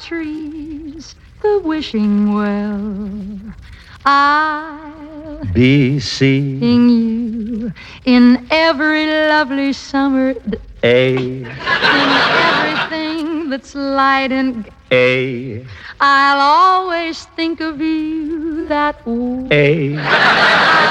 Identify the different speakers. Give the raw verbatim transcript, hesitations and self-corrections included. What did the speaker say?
Speaker 1: trees, the wishing well. I'll
Speaker 2: be seeing
Speaker 1: you in every lovely summer
Speaker 2: A.
Speaker 1: In everything that's light and
Speaker 2: A.
Speaker 1: I'll always think of you that way.
Speaker 2: A.